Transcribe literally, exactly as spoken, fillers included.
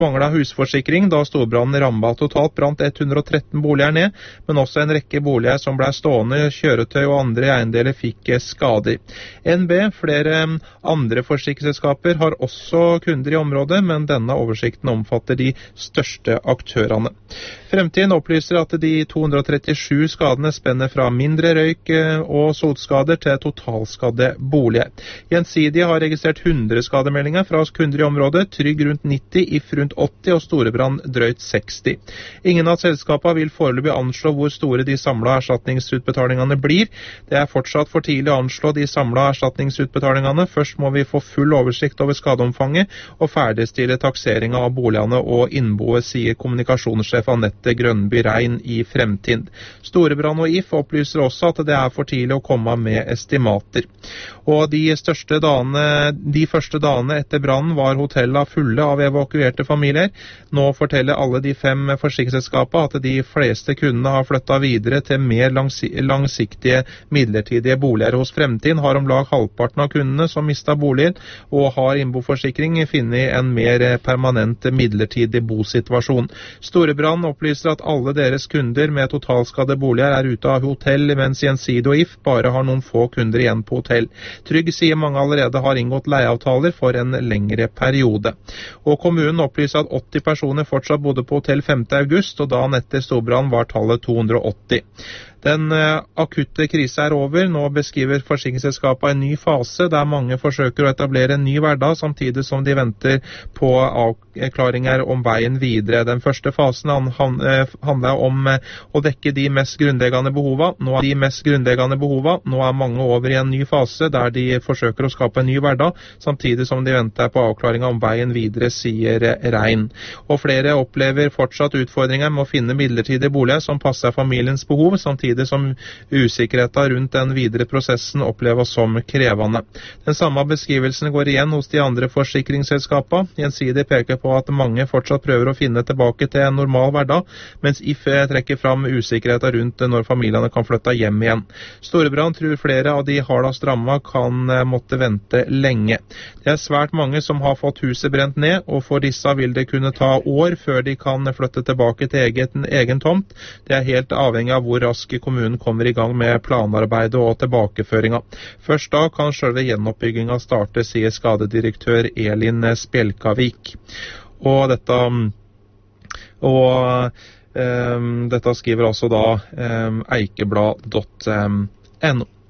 manglet husforsikring da storbrannen rammet. Totalt brant ett hundre og tretten boliger ned, men også en rekke boliger som ble stående, kjøretøy og andre eiendeler fikk skader. N B, flere andre forsikringsselskaper har også kunder i området, men denne oversikten omfatter de største aktørene. Fremtiden opplyser at de to hundre og trettisju skadene spenner fra mindre røyk og sotskader til totalskadde boliger. Gjensidige har registrert hundre skademeldinger fra kunder i området, Trygg rundt nitti, If rundt åtti og Storebrand drøyt seksti. Ingen av selskapene vil foreløpig anslå hvor store de samlede erstatningsutbetalingene blir. Det er fortsatt for tidlig å anslå de samlede erstatningsutbetalingene. Først må vi få full oversikt over skadeomfanget og ferdigstille takseringen av boligene og innboet, sier kommunikasjonssjef Anette Grønby Rein i Fremtind. Storebrand og If opplyser også at det er for tidlig å komme med estimater. Og de, største dagene, de første dagene etter brannen var hotellene fulle av evakuerte familier. Nå forteller alle de fem forsikringsselskapene at de fleste kundene har flyttet videre til mer langsiktige midlertidige boliger. Hos Fremtind har om lag halvparten av kundene som mistet boligen og har innboforsikring finnet en mer permanent midlertidig bosituasjon. Storebrand opplyser at alle deres kunder med totalskadde boliger er ute av hotell, mens Gjensidige og If bare har noen få kunder igjen på hotell. Trygg sier mange allerede har inngått leieavtaler for en lengre periode. Og kommunen opplyser at åtti personer fortsatt bodde på hotell femte august, og dagen etter storbrannen var tallet to hundre og åtti. Den akutte krisen er over. Nå beskriver forsikringsselskapet en ny fase der mange forsøker å etablere en ny hverdag, samtidig som de venter på avklaringer om veien videre. Den første fasen handler om å dekke de mest grunnleggende behovene. Nå er de mest grunnleggende behovene. Nå er mange over i en ny fase der de forsøker å skape en ny hverdag, samtidig som de venter på avklaringer om veien videre, sier Rein. Og flere opplever fortsatt utfordringer med å finne midlertidige boliger som passer familiens behov, samtidig som usikkerheten rundt den videre prosessen oppleves som krevende. Den samme beskrivelsen går igjen hos de andre forsikringsselskapene. Gjensidige peker på at mange fortsatt prøver å finne tilbake til en normal hverdag, mens If trekker fram usikkerheten rundt når familiene kan flytte hjem igjen. Storebrand tror flere av de hardest rammede kan måtte vente lenge. Det er svært mange som har fått huset brent ned, og for disse vil det kunne ta år før de kan flytte tilbake til egen, egen tomt. Det er helt avhengig av hvor raskt kommunen kommer i gang med planarbeidet og tilbakeføringa. Først da kan selve gjenoppbygginga starte, sier skadedirektør Elin Spjelkavik. Og dette, og, um, dette skriver altså da um, eikeblad punktum no.